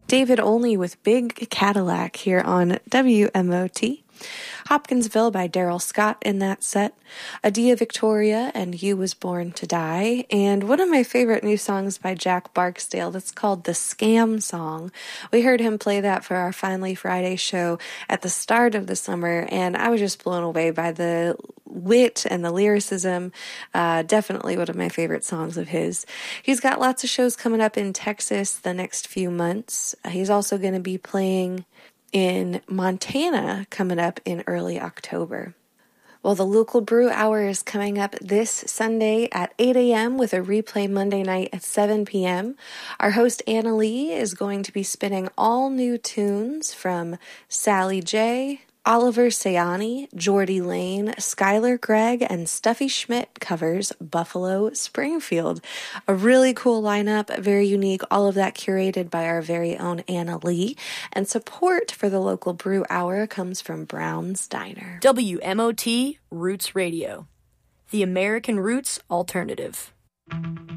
David Olney with Big Cadillac here on WMOT. Hopkinsville by Daryl Scott in that set, Adia Victoria and You Was Born to Die, and one of my favorite new songs by Jack Barksdale that's called The Scam Song. We heard him play that for our Finally Friday show at the start of the summer, and I was just blown away by the wit and the lyricism. Definitely one of my favorite songs of his. He's got lots of shows coming up in Texas the next few months. He's also going to be playing in Montana coming up in early October. Well, the Local Brew Hour is coming up this Sunday at 8 a.m. with a replay Monday night at 7 p.m. Our host, Anna Lee, is going to be spinning all new tunes from Sally J., Oliver Sayani, Jordy Lane, Skylar Gregg, and Stuffy Schmidt covers Buffalo Springfield. A really cool lineup, very unique, all of that curated by our very own Anna Lee. And support for the Local Brew Hour comes from Brown's Diner. WMOT Roots Radio, the American Roots Alternative.